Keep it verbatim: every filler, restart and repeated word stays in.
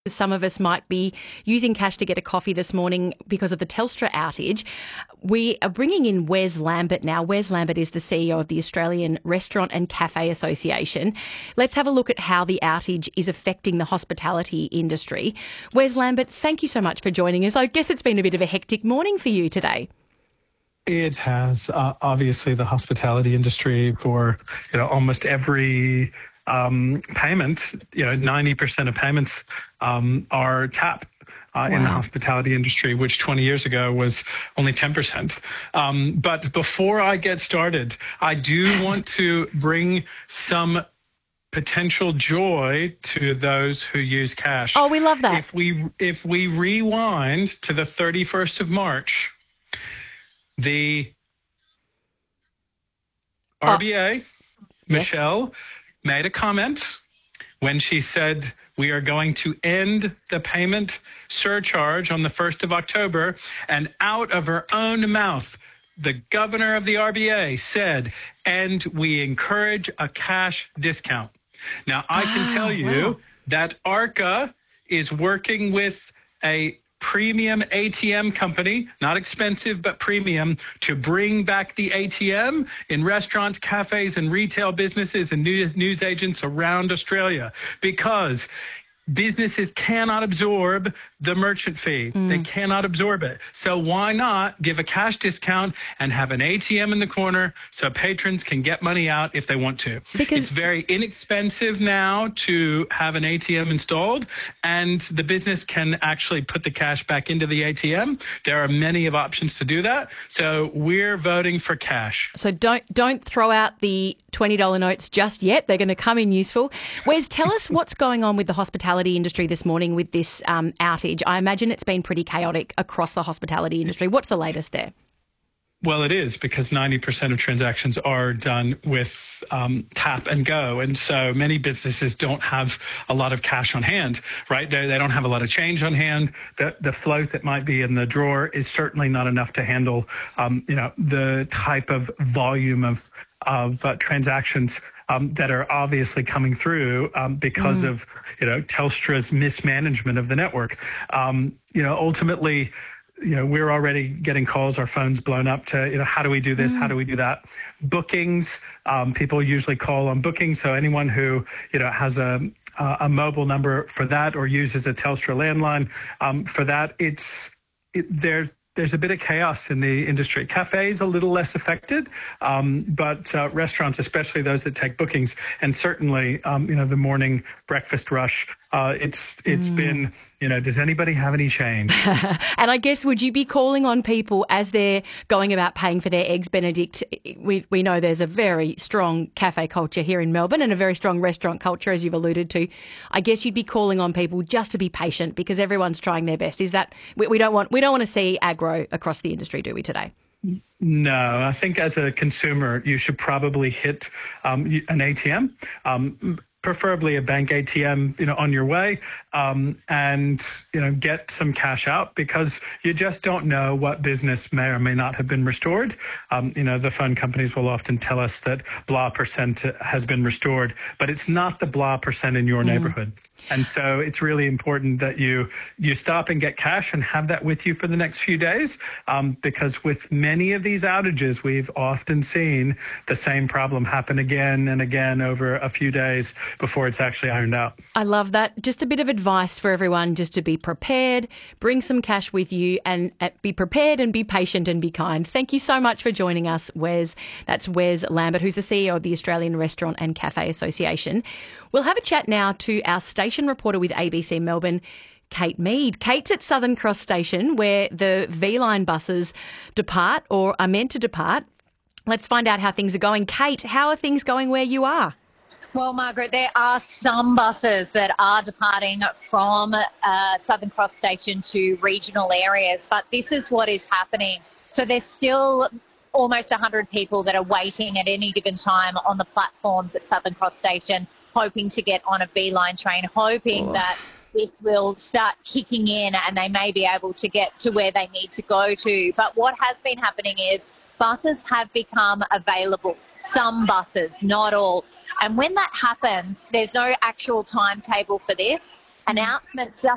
Some of us might be using cash to get a coffee this morning because of the Telstra outage. We are bringing in Wes Lambert now. Wes Lambert is the C E O of the Australian Restaurant and Cafe Association. Let's have a look at how the outage is affecting the hospitality industry. Wes Lambert, thank you so much for joining us. I guess it's been a bit of a hectic morning for you today. It has. Uh, obviously, the hospitality industry, for you know almost every um, payment, you know, ninety percent of payments um, are tap uh, wow. in the hospitality industry, which twenty years ago was only ten percent. Um, but before I get started, I do want to bring some potential joy to those who use cash. Oh, we love that. If we if we rewind to the thirty-first of March. The R B A, oh, Michelle, yes. made a comment when she said we are going to end the payment surcharge on the first of October, and out of her own mouth, the governor of the R B A said, and we encourage a cash discount. Now, I can oh, tell you wow. that ARCA is working with a premium A T M company, not expensive, but premium, to bring back the A T M in restaurants, cafes, and retail businesses and news, news agents around Australia, because businesses cannot absorb the merchant fee. Mm. They cannot absorb it. So why not give a cash discount and have an A T M in the corner so patrons can get money out if they want to? Because it's very inexpensive now to have an A T M installed, and the business can actually put the cash back into the A T M. There are many of options to do that. So we're voting for cash. So don't don't throw out the twenty dollar notes just yet. They're going to come in useful. Wes, tell us what's going on with the hospitality industry this morning with this um, outage. I imagine it's been pretty chaotic across the hospitality industry. What's the latest there? Well, it is, because ninety percent of transactions are done with um, tap and go. And so many businesses don't have a lot of cash on hand, right? They, they don't have a lot of change on hand. The, the float that might be in the drawer is certainly not enough to handle, um, you know, the type of volume of of uh, transactions um, that are obviously coming through um, because mm. of, you know, Telstra's mismanagement of the network. Um, you know, ultimately, you know, we're already getting calls, our phones blown up to, you know, how do we do this? Mm. How do we do that? Bookings, um, people usually call on bookings. So anyone who, you know, has a, a mobile number for that or uses a Telstra landline um, for that, it's, it, there's, There's a bit of chaos in the industry. Cafes a little less affected, um, but uh, restaurants, especially those that take bookings, and certainly, um, you know, the morning breakfast rush. Uh, it's it's mm. been, you know, does anybody have any change? And I guess, would you be calling on people as they're going about paying for their eggs Benedict? We we know there's a very strong cafe culture here in Melbourne and a very strong restaurant culture, as you've alluded to. I guess you'd be calling on people just to be patient, because everyone's trying their best. Is that we, we don't want we don't want to see aggro across the industry, do we, today? No, I think as a consumer, you should probably hit um, an A T M. Um, preferably a bank A T M, you know, on your way, um, and, you know, get some cash out, because you just don't know what business may or may not have been restored. Um, you know, the phone companies will often tell us that blah percent has been restored, but it's not the blah percent in your mm. neighborhood. And so it's really important that you you stop and get cash and have that with you for the next few days, um, because with many of these outages, we've often seen the same problem happen again and again over a few days before it's actually ironed out. I love that. Just a bit of advice for everyone, just to be prepared, bring some cash with you, and uh, be prepared and be patient and be kind. Thank you so much for joining us, Wes. That's Wes Lambert, who's the C E O of the Australian Restaurant and Cafe Association. We'll have a chat now to our station reporter with A B C Melbourne, Kate Mead. Kate's at Southern Cross Station, where the V-Line buses depart or are meant to depart. Let's find out how things are going. Kate, how are things going where you are? Well, Margaret, there are some buses that are departing from uh, Southern Cross Station to regional areas, but this is what is happening. So there's still almost one hundred people that are waiting at any given time on the platforms at Southern Cross Station, hoping to get on a V-Line train, hoping oh. that it will start kicking in and they may be able to get to where they need to go to. But what has been happening is buses have become available, some buses, not all. And when that happens, there's no actual timetable for this. Announcements just